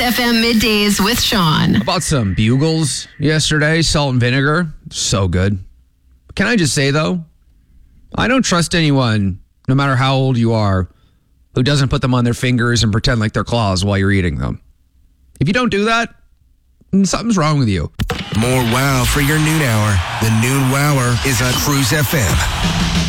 FM middays with Sean. I bought some Bugles yesterday, salt and vinegar. So good. Can I just say, though, I don't trust anyone, no matter how old you are, who doesn't put them on their fingers and pretend like they're claws while you're eating them. If you don't do that, something's wrong with you. More wow for your noon hour. The Noon Wower is on Cruise FM.